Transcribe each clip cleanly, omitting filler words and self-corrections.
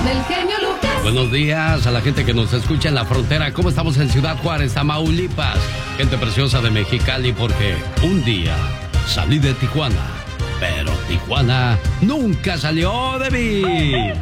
el genio Lucas. Buenos días a la gente que nos escucha en la frontera. ¿Cómo estamos en Ciudad Juárez, Tamaulipas? Gente preciosa de Mexicali, porque un día salí de Tijuana, pero Tijuana nunca salió de mí.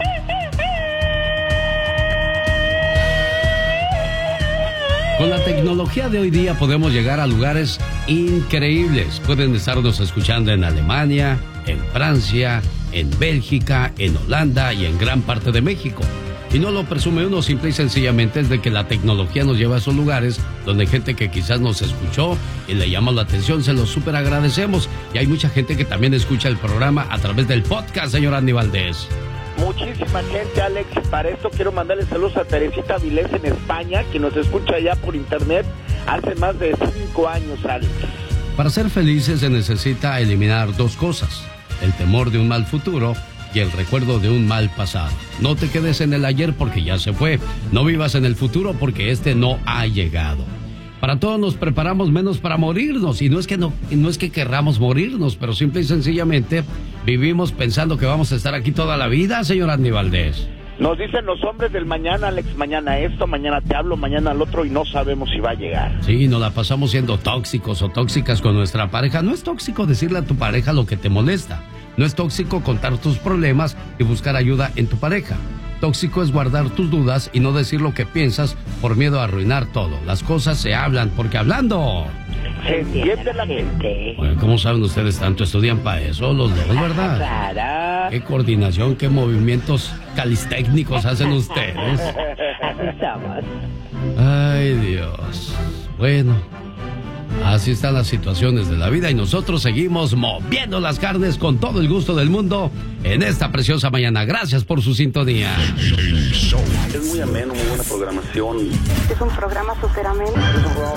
Con la tecnología de hoy día podemos llegar a lugares increíbles. Pueden estarnos escuchando en Alemania, en Francia, en Bélgica, en Holanda y en gran parte de México. Y no lo presume uno, simple y sencillamente es de que la tecnología nos lleva a esos lugares donde hay gente que quizás nos escuchó y le llamó la atención, se los súper agradecemos. Y hay mucha gente que también escucha el programa a través del podcast, señor Andy Valdés. Muchísima gente, Alex. Para esto quiero mandarle saludos a Teresita Vilés en España, que nos escucha allá por internet hace más de 5 años, Alex. Para ser felices se necesita eliminar dos cosas: el temor de un mal futuro y el recuerdo de un mal pasado. No te quedes en el ayer porque ya se fue. No vivas en el futuro porque este no ha llegado. Para todos nos preparamos menos para morirnos, y no es que querramos morirnos, pero simple y sencillamente vivimos pensando que vamos a estar aquí toda la vida, señor Andy Valdés. Nos dicen los hombres del mañana, Alex, mañana esto, mañana te hablo, mañana al otro, y no sabemos si va a llegar. Sí, nos la pasamos siendo tóxicos o tóxicas con nuestra pareja. No es tóxico decirle a tu pareja lo que te molesta. No es tóxico contar tus problemas y buscar ayuda en tu pareja. Tóxico es guardar tus dudas y no decir lo que piensas por miedo a arruinar todo. Las cosas se hablan porque hablando se entiende la gente. Bueno, ¿cómo saben ustedes tanto? Estudian para eso los dos, ¿verdad? Claro. ¿Qué coordinación, qué movimientos calistécnicos hacen ustedes? Así estamos. Ay, Dios. Bueno, así están las situaciones de la vida y nosotros seguimos moviendo las carnes con todo el gusto del mundo en esta preciosa mañana. Gracias por su sintonía. Es muy ameno, muy buena programación. Es un programa súper ameno. Es un programa